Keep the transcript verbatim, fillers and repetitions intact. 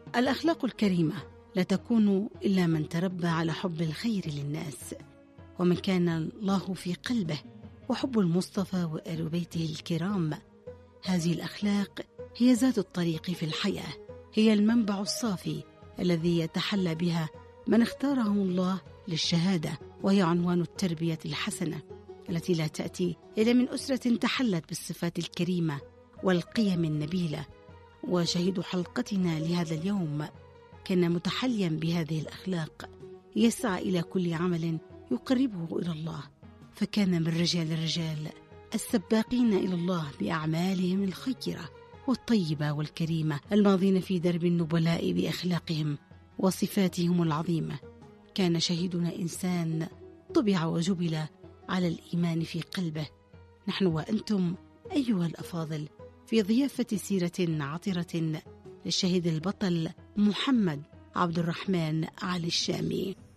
الأخلاق الكريمة لا تكون إلا من تربى على حب الخير للناس، ومن كان الله في قلبه وحب المصطفى وآل بيته الكرام. هذه الأخلاق هي ذات الطريق في الحياة، هي المنبع الصافي الذي يتحلى بها من اختاره الله للشهادة، وهي عنوان التربية الحسنة التي لا تأتي إلا من أسرة تحلت بالصفات الكريمة والقيم النبيلة. وشهيد حلقتنا لهذا اليوم كان متحليا بهذه الأخلاق، يسعى إلى كل عمل يقربه إلى الله، فكان من رجال الرجال السباقين إلى الله بأعمالهم الخيرة والطيبة والكريمة، الماضين في درب النبلاء بأخلاقهم وصفاتهم العظيمة. كان شهيدنا إنسان طبع وجبل على الإيمان في قلبه. نحن وأنتم أيها الأفاضل في ضيافة سيرة عطرة للشهيد البطل محمد عبد الرحمن علي الشامي.